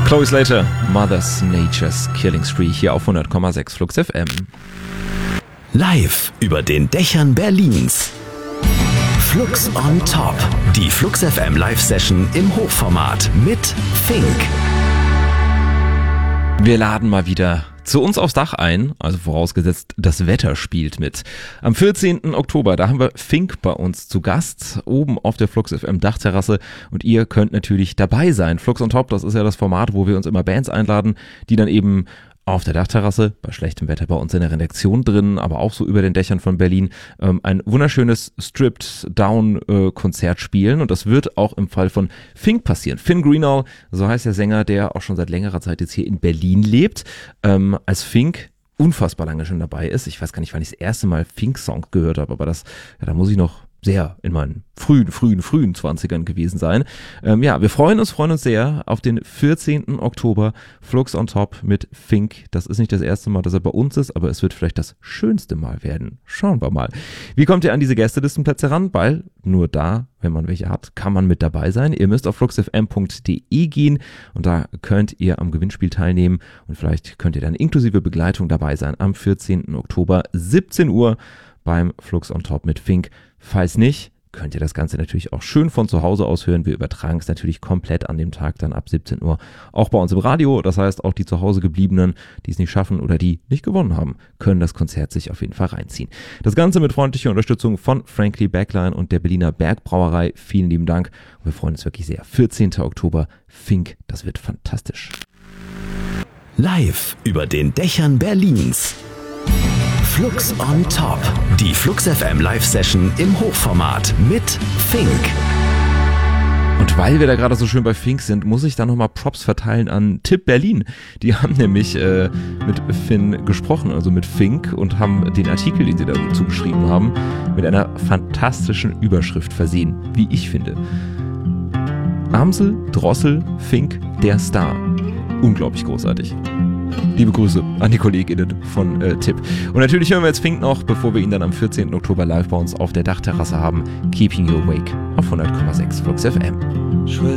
Chloe Slater, Mother's Nature's Killing Spree hier auf 100,6 Flux FM. Live über den Dächern Berlins. Flux on Top. Die Flux FM Live-Session im Hochformat mit Fink. Wir laden mal wieder zu uns aufs Dach ein, also vorausgesetzt, das Wetter spielt mit. Am 14. Oktober, da haben wir Fink bei uns zu Gast, oben auf der Flux FM Dachterrasse, und ihr könnt natürlich dabei sein. Flux on Top, das ist ja das Format, wo wir uns immer Bands einladen, die dann eben auf der Dachterrasse, bei schlechtem Wetter bei uns in der Redaktion drin, aber auch so über den Dächern von Berlin, ein wunderschönes Stripped-Down-Konzert spielen, und das wird auch im Fall von Fink passieren. Finn Greenall, so heißt der Sänger, der auch schon seit längerer Zeit jetzt hier in Berlin lebt, als Fink unfassbar lange schon dabei ist. Ich weiß gar nicht, wann ich das erste Mal Fink-Song gehört habe, aber da muss ich noch sehr in meinen frühen 20ern gewesen sein. Wir freuen uns sehr auf den 14. Oktober, Flux on Top mit Fink. Das ist nicht das erste Mal, dass er bei uns ist, aber es wird vielleicht das schönste Mal werden. Schauen wir mal. Wie kommt ihr an diese Gästelistenplätze ran? Weil nur da, wenn man welche hat, kann man mit dabei sein. Ihr müsst auf fluxfm.de gehen und da könnt ihr am Gewinnspiel teilnehmen, und vielleicht könnt ihr dann inklusive Begleitung dabei sein am 14. Oktober, 17 Uhr beim Flux on Top mit Fink. Falls nicht, könnt ihr das Ganze natürlich auch schön von zu Hause aus hören. Wir übertragen es natürlich komplett an dem Tag dann ab 17 Uhr auch bei uns im Radio. Das heißt, auch die zu Hause gebliebenen, die es nicht schaffen oder die nicht gewonnen haben, können das Konzert sich auf jeden Fall reinziehen. Das Ganze mit freundlicher Unterstützung von Frankly Backline und der Berliner Bergbrauerei. Vielen lieben Dank und wir freuen uns wirklich sehr. 14. Oktober, Fink, das wird fantastisch. Live über den Dächern Berlins. Flux on Top. Die Flux FM Live-Session im Hochformat mit Fink. Und weil wir da gerade so schön bei Fink sind, muss ich da nochmal Props verteilen an Tipp Berlin. Die haben nämlich mit Finn gesprochen, also mit Fink, und haben den Artikel, den sie dazu geschrieben haben, mit einer fantastischen Überschrift versehen, wie ich finde. Amsel, Drossel, Fink, der Star. Unglaublich großartig. Liebe Grüße an die KollegInnen von Tipp. Und natürlich hören wir jetzt Fink noch, bevor wir ihn dann am 14. Oktober live bei uns auf der Dachterrasse haben. Keeping You Awake auf 100,6 Flux FM.